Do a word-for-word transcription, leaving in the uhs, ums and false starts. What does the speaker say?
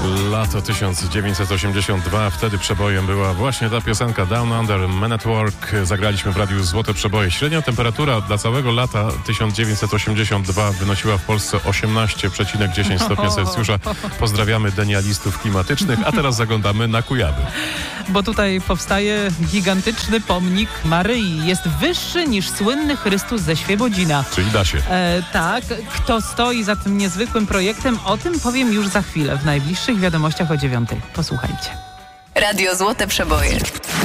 Lato tysiąc dziewięćset osiemdziesiąt dwa, wtedy przebojem była właśnie ta piosenka Down Under, Men at Work. Zagraliśmy w radiu Złote Przeboje. Średnia temperatura dla całego lata tysiąc dziewięćset osiemdziesiąt dwa wynosiła w Polsce osiemnaście przecinek dziesięć stopni Celsjusza. Pozdrawiamy denialistów klimatycznych, a teraz zaglądamy na Kujawy. Bo tutaj powstaje gigantyczny pomnik Maryi. Jest wyższy niż słynny Chrystus ze Świebodzina. Czyli da się. E, tak, kto stoi za tym niezwykłym projektem, o tym powiem już za chwilę w najbliższych wiadomościach o dziewiątej. Posłuchajcie. Radio Złote Przeboje.